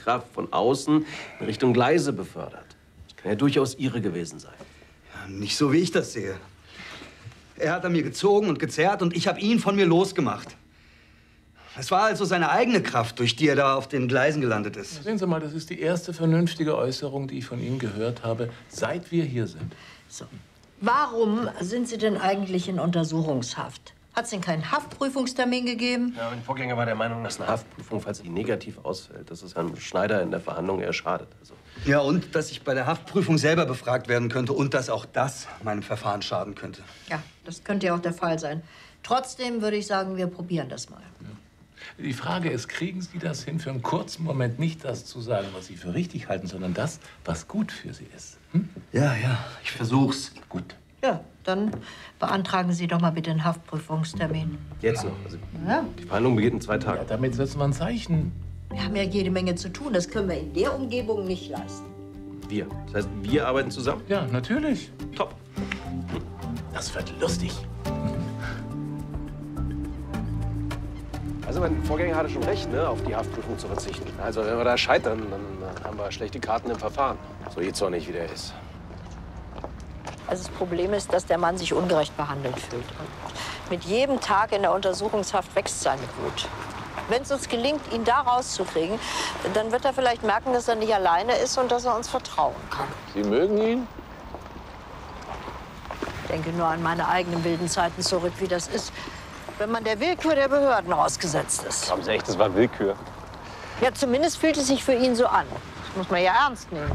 Kraft von außen in Richtung Gleise befördert. Das kann ja durchaus Ihre gewesen sein. Ja, nicht so, wie ich das sehe. Er hat an mir gezogen und gezerrt und ich habe ihn von mir losgemacht. Es war also seine eigene Kraft, durch die er da auf den Gleisen gelandet ist. Sehen Sie mal, das ist die erste vernünftige Äußerung, die ich von Ihnen gehört habe, seit wir hier sind. So. Warum sind Sie denn eigentlich in Untersuchungshaft? Hat es denn keinen Haftprüfungstermin gegeben? Ja, mein Vorgänger war der Meinung, dass eine Haftprüfung, falls sie negativ ausfällt, dass es Herrn Schneider in der Verhandlung eher schadet. Also. Ja, und dass ich bei der Haftprüfung selber befragt werden könnte und dass auch das meinem Verfahren schaden könnte. Ja, das könnte ja auch der Fall sein. Trotzdem würde ich sagen, wir probieren das mal. Ja. Die Frage ist, kriegen Sie das hin, für einen kurzen Moment nicht das zu sagen, was Sie für richtig halten, sondern das, was gut für Sie ist? Hm? Ja, ich versuch's. Gut. Ja, dann beantragen Sie doch mal bitte einen Haftprüfungstermin. Jetzt noch. Also, ja. Die Verhandlung beginnt in 2 Tagen. Ja, damit setzen wir ein Zeichen. Wir haben ja jede Menge zu tun. Das können wir in der Umgebung nicht leisten. Wir. Das heißt, wir arbeiten zusammen? Ja, natürlich. Top. Das wird lustig. Also mein Vorgänger hatte schon recht, ne, auf die Haftprüfung zu verzichten. Also wenn wir da scheitern, dann haben wir schlechte Karten im Verfahren. So jähzornig, wie der ist. Also das Problem ist, dass der Mann sich ungerecht behandelt fühlt. Und mit jedem Tag in der Untersuchungshaft wächst seine Wut. Wenn es uns gelingt, ihn da rauszukriegen, dann wird er vielleicht merken, dass er nicht alleine ist und dass er uns vertrauen kann. Sie mögen ihn? Ich denke nur an meine eigenen wilden Zeiten zurück, wie das ist, wenn man der Willkür der Behörden ausgesetzt ist. Haben Sie echt, das war Willkür? Ja, zumindest fühlt es sich für ihn so an. Das muss man ja ernst nehmen.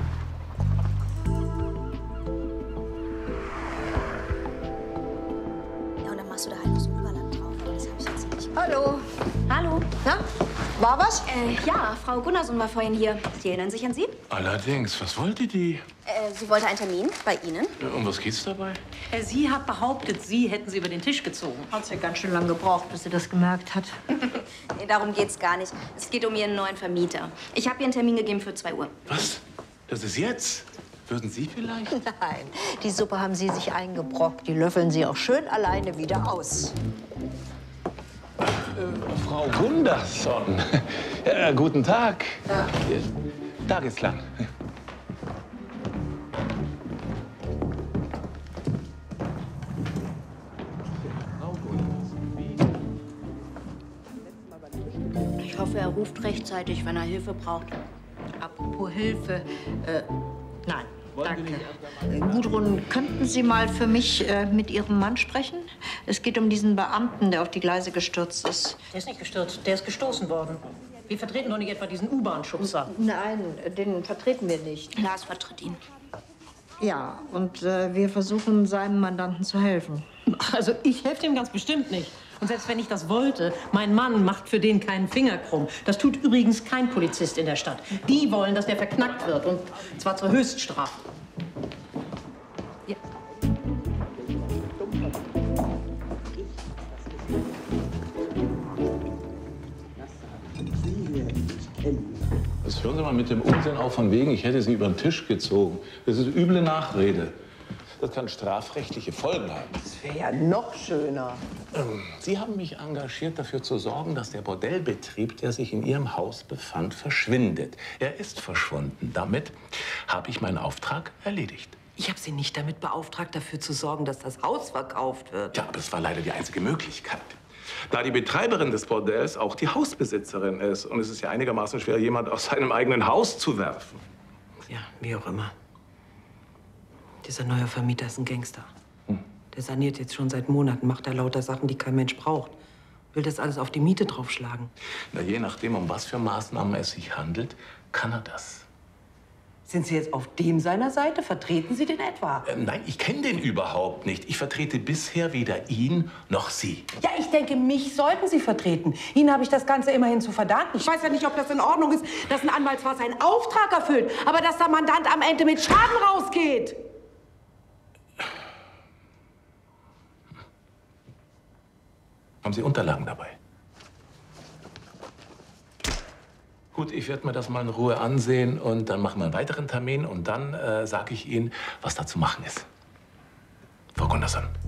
Ja, und dann machst du da halt noch so Überland drauf. Das habe ich jetzt nicht. Hallo. Hallo. Na, war was? Ja, Frau Gunnarsson war vorhin hier. Sie erinnern sich an sie? Allerdings, was wollte die? Sie wollte einen Termin bei Ihnen. Um was geht's dabei? Sie hat behauptet, Sie hätten sie über den Tisch gezogen. Hat's ja ganz schön lange gebraucht, bis sie das gemerkt hat. Nee, darum geht's gar nicht. Es geht um Ihren neuen Vermieter. Ich habe ihr einen Termin gegeben für 2 Uhr. Was? Das ist jetzt? Würden Sie vielleicht? Nein, die Suppe haben Sie sich eingebrockt. Die löffeln Sie auch schön alleine wieder aus. Frau Gunnarsson. Ja, guten Tag. Ja. Tageslang. Ich hoffe, er ruft rechtzeitig, wenn er Hilfe braucht. Apropos Hilfe, nein, danke. Gudrun, könnten Sie mal für mich mit Ihrem Mann sprechen? Es geht um diesen Beamten, der auf die Gleise gestürzt ist. Der ist nicht gestürzt, der ist gestoßen worden. Wir vertreten doch nicht etwa diesen U-Bahn-Schubser. Nein, den vertreten wir nicht. Lars vertritt ihn. Ja, und wir versuchen, seinem Mandanten zu helfen. Also ich helfe dem ganz bestimmt nicht. Und selbst wenn ich das wollte, mein Mann macht für den keinen Finger krumm. Das tut übrigens kein Polizist in der Stadt. Die wollen, dass der verknackt wird, und zwar zur Höchststrafe. Ja. Das hören Sie mal mit dem Unsinn auf von wegen, ich hätte Sie über den Tisch gezogen. Das ist üble Nachrede. Das kann strafrechtliche Folgen haben. Das wäre ja noch schöner. Sie haben mich engagiert, dafür zu sorgen, dass der Bordellbetrieb, der sich in Ihrem Haus befand, verschwindet. Er ist verschwunden. Damit habe ich meinen Auftrag erledigt. Ich habe Sie nicht damit beauftragt, dafür zu sorgen, dass das Haus verkauft wird. Ja, aber es war leider die einzige Möglichkeit. Da die Betreiberin des Bordells auch die Hausbesitzerin ist. Und es ist ja einigermaßen schwer, jemand aus seinem eigenen Haus zu werfen. Ja, wie auch immer. Dieser neue Vermieter ist ein Gangster. Der saniert jetzt schon seit Monaten, macht da lauter Sachen, die kein Mensch braucht. Will das alles auf die Miete draufschlagen. Na, je nachdem, um was für Maßnahmen es sich handelt, kann er das. Sind Sie jetzt auf dem seiner Seite? Vertreten Sie den etwa? Nein, ich kenne den überhaupt nicht. Ich vertrete bisher weder ihn noch Sie. Ja, ich denke, mich sollten Sie vertreten. Ihnen habe ich das Ganze immerhin zu verdanken. Ich weiß ja nicht, ob das in Ordnung ist, dass ein Anwalt zwar seinen Auftrag erfüllt, aber dass der Mandant am Ende mit Schaden rausgeht. Haben Sie Unterlagen dabei? Gut, ich werde mir das mal in Ruhe ansehen und dann machen wir einen weiteren Termin und dann sage ich Ihnen, was da zu machen ist. Frau Gunnarsson.